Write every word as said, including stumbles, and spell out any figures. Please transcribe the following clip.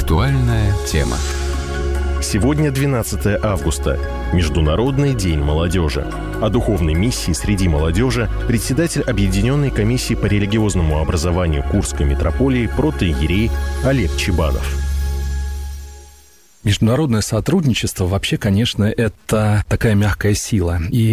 Актуальная тема. Сегодня двенадцатое августа. Международный день молодежи. О духовной миссии среди молодежи председатель Объединенной комиссии по религиозному образованию Курской митрополии протоиерей Олег Чебанов. Международное сотрудничество вообще, конечно, это такая мягкая сила. И